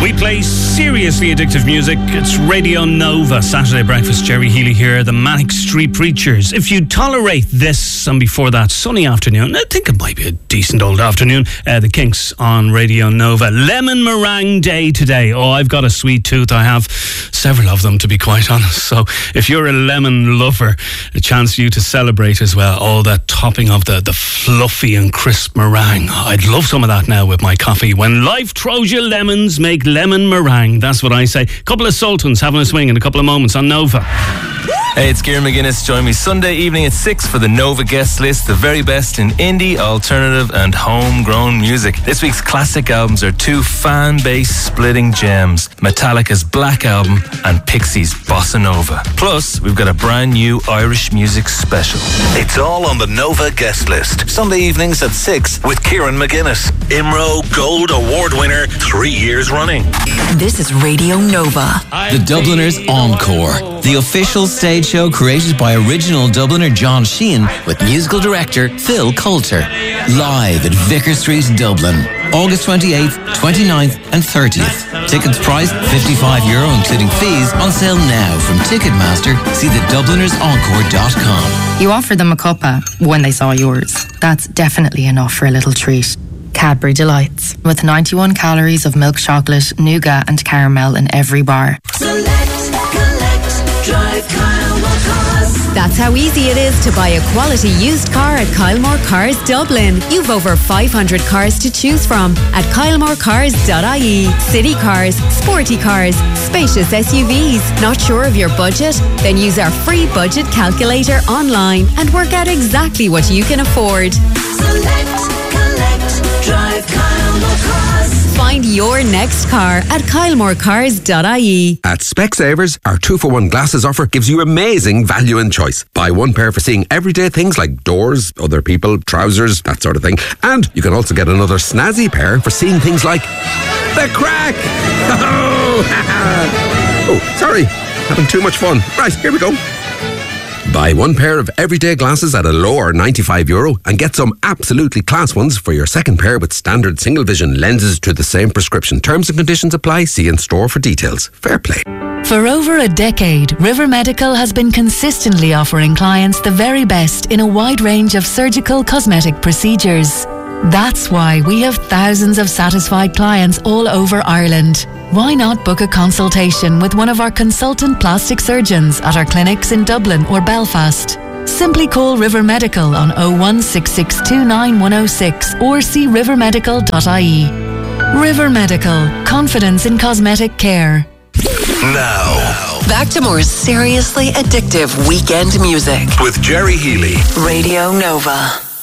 We play seriously addictive music. It's Radio Nova, Saturday Breakfast. Jerry Healy here, the Manic Street Preachers. If you tolerate this and before that sunny afternoon, I think it might be a decent old afternoon, the Kinks on Radio Nova. Lemon meringue day today. Oh, I've got a sweet tooth. I have several of them, to be quite honest. So if you're a lemon lover, a chance for you to celebrate as well. Oh, that topping of the fluffy and crisp meringue. I'd love some of that now with my coffee. When life throws you lemons, make lemon meringue. That's what I say. Couple of Sultans having a swing in a couple of moments on Nova. Hey, it's Kieran McGuinness. Join me Sunday evening at 6 for the Nova guest list, the very best in indie, alternative and homegrown music. This week's classic albums are two fan-base splitting gems, Metallica's Black Album and Pixies' Bossa Nova. Plus, we've got a brand new Irish music special. It's all on the Nova guest list. Sunday evenings at 6 with Kieran McGuinness. IMRO Gold Award winner 3 years running. This is Radio Nova. The Dubliners Encore, the official stage show created by original Dubliner John Sheehan with musical director Phil Coulter. Live at Vicar Street, Dublin, August 28th, 29th and 30th. Tickets priced €55, including fees, on sale now from Ticketmaster. See thedublinersencore.com. You offered them a cuppa when they saw yours. That's definitely enough for a little treat. Cadbury Delights, with 91 calories of milk chocolate, nougat and caramel in every bar. Select, collect, drive Kylemore Cars. That's how easy it is to buy a quality used car at Kylemore Cars Dublin. You've over 500 cars to choose from at kylemorcars.ie. City cars, sporty cars, spacious SUVs. Not sure of your budget? Then use our free budget calculator online and work out exactly what you can afford. Select, collect, drive Kylemore Cars. Find your next car at kylemorcars.ie. At Specsavers, our 2-for-1 glasses offer gives you amazing value and choice. Buy one pair for seeing everyday things like doors, other people, trousers, that sort of thing. And you can also get another snazzy pair for seeing things like the crack. Oh, sorry. Having too much fun. Right, here we go. Buy one pair of everyday glasses at a lower €95 and get some absolutely class ones for your second pair with standard single vision lenses to the same prescription. Terms and conditions apply. See in store for details. Fair play. For over a decade, River Medical has been consistently offering clients the very best in a wide range of surgical cosmetic procedures. That's why we have thousands of satisfied clients all over Ireland. Why not book a consultation with one of our consultant plastic surgeons at our clinics in Dublin or Belfast? Simply call River Medical on 016629106 or see rivermedical.ie. River Medical. Confidence in cosmetic care. Now, Back to more seriously addictive weekend music with Jerry Healy. Radio Nova.